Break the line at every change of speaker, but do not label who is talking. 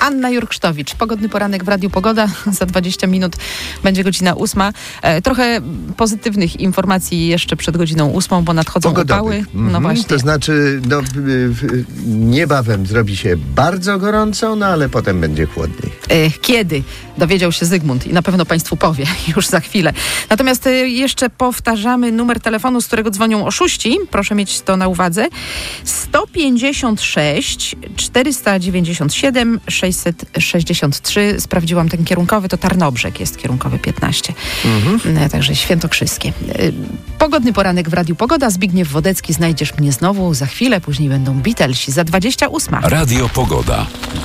Anna Jurksztowicz. Pogodny poranek w Radiu Pogoda. Za 20 minut będzie godzina 8. Trochę pozytywnych informacji jeszcze przed godziną 8, bo nadchodzą upały. No właśnie.
To znaczy, niebawem zrobi się bardzo gorąco, ale potem będzie chłodniej.
Kiedy? Dowiedział się Zygmunt i na pewno Państwu powie już za chwilę. Natomiast jeszcze powtarzamy numer telefonu, z którego dzwonią oszuści. Proszę mieć to na uwadze. 156 497 663. Sprawdziłam ten kierunkowy, to Tarnobrzeg jest kierunkowy 15. Także świętokrzyskie. Pogodny poranek w Radiu Pogoda. Zbigniew Wodecki. Znajdziesz mnie znowu za chwilę. Później będą Beatlesi za 28.
Radio Pogoda.